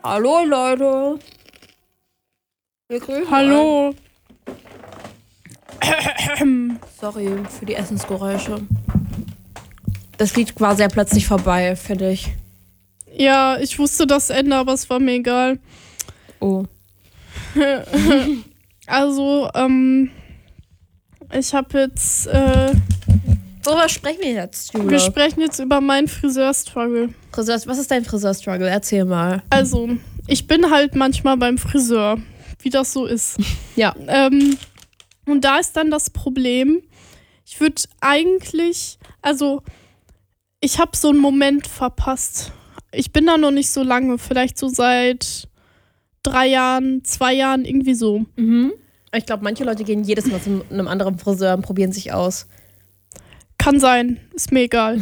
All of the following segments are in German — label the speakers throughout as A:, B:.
A: Hallo Leute. Wir grüßen
B: Hallo.
A: Sorry für die Essensgeräusche. Das Lied war sehr plötzlich vorbei, finde ich.
B: Ja, ich wusste das Ende, aber es war mir egal.
A: Oh.
B: Also, ich habe jetzt,
A: Worüber sprechen wir jetzt, Jule?
B: wir sprechen jetzt über meinen Friseur-Struggle.
A: Was ist dein Friseur-Struggle? Erzähl mal.
B: Also, ich bin halt manchmal beim Friseur, wie das so ist.
A: Ja.
B: Und da ist dann das Problem, ich würde eigentlich, also, ich habe so einen Moment verpasst. Ich bin da noch nicht so lange, vielleicht so seit 3 Jahren, 2 Jahren, irgendwie so.
A: Mhm. Ich glaube, manche Leute gehen jedes Mal zu einem anderen Friseur und probieren sich aus.
B: Kann sein, ist mir egal.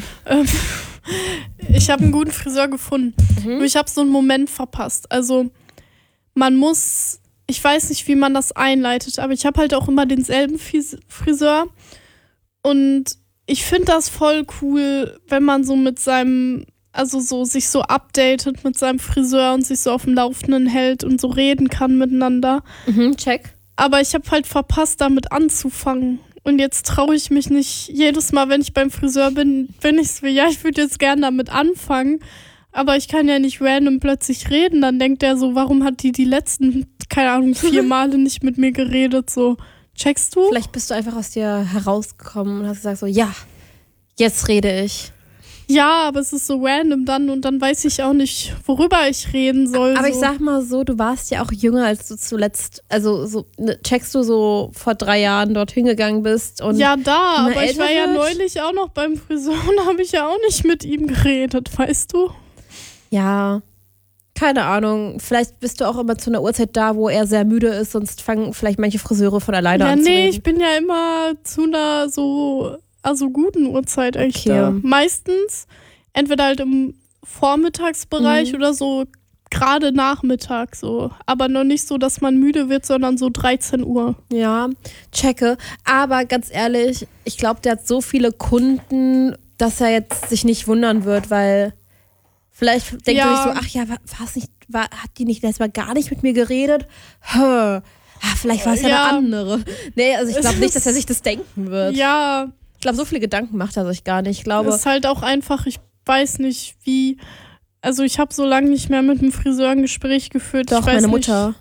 B: Ich habe einen guten Friseur gefunden. Nur ich habe so einen Moment verpasst. Also man muss, ich weiß nicht, wie man das einleitet, aber ich habe halt auch immer denselben Friseur. Und ich finde das voll cool, wenn man so mit seinem, also so sich so updatet mit seinem Friseur und sich so auf dem Laufenden hält und so reden kann miteinander.
A: Check.
B: Aber ich habe halt verpasst, damit anzufangen. Und jetzt traue ich mich nicht. Jedes Mal, wenn ich beim Friseur bin ich so, ja, ich würde jetzt gerne damit anfangen. Aber ich kann ja nicht random plötzlich reden. Dann denkt er so, warum hat die letzten, keine Ahnung, 4 Male nicht mit mir geredet? So, checkst du?
A: Vielleicht bist du einfach aus dir herausgekommen und hast gesagt so, ja, jetzt rede ich.
B: Ja, aber es ist so random dann und dann weiß ich auch nicht, worüber ich reden soll.
A: Aber
B: so.
A: ich sag mal so, du warst ja auch jünger, als du zuletzt, also so, checkst du so vor 3 Jahren dorthin gegangen bist und
B: Ja, da, aber ich
A: älter
B: war ja
A: wird?
B: neulich auch noch beim Friseur und habe ich ja auch nicht mit ihm geredet, weißt du?
A: ja, keine Ahnung, vielleicht bist du auch immer zu einer Uhrzeit da, wo er sehr müde ist, sonst fangen vielleicht manche Friseure von alleine
B: Ja,
A: an zu
B: nee,
A: reden.
B: ich bin ja immer zu einer so, also guten Uhrzeit eigentlich
A: Okay.
B: da. Meistens entweder halt im Vormittagsbereich oder so gerade Nachmittag so. Aber noch nicht so, dass man müde wird, sondern so 13 Uhr.
A: Ja, checke. Aber ganz ehrlich, ich glaube, der hat so viele Kunden, dass er jetzt sich nicht wundern wird, weil vielleicht denkt er sich so, ach ja, hat die nicht letztes Mal gar nicht mit mir geredet? Vielleicht war es ja eine andere. Nee, also ich glaube nicht, dass er sich das denken wird.
B: Ja,
A: Ich glaube, so viele Gedanken macht er sich gar nicht. Ich glaube,
B: ist halt auch einfach, ich weiß nicht wie, also ich habe so lange nicht mehr mit dem Friseur ein Gespräch geführt.
A: doch,
B: ich weiß
A: meine
B: nicht.
A: Mutter.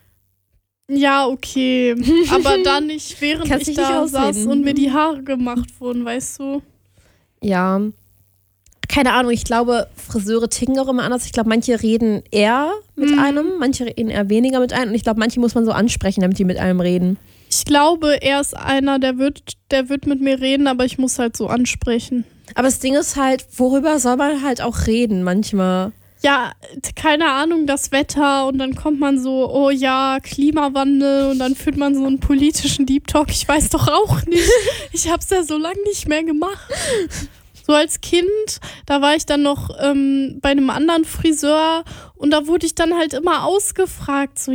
B: Ja, okay. Aber dann nicht, während
A: Kannst
B: ich
A: dich nicht
B: da saß
A: ausreden.
B: und mir die Haare gemacht wurden, weißt du?
A: Ja. Keine Ahnung, ich glaube, Friseure ticken auch immer anders. Ich glaube, manche reden eher mit einem, manche reden eher weniger mit einem. Und ich glaube, manche muss man so ansprechen, damit die mit einem reden.
B: Ich glaube, er ist einer, der wird mit mir reden, aber ich muss halt so ansprechen.
A: Aber das Ding ist halt, worüber soll man halt auch reden manchmal?
B: Ja, keine Ahnung, das Wetter und dann kommt man so, oh ja, Klimawandel und dann führt man so einen politischen Deep Talk. Ich weiß doch auch nicht. Ich hab's ja so lange nicht mehr gemacht. So als Kind, da war ich dann noch bei einem anderen Friseur und da wurde ich dann halt immer ausgefragt, so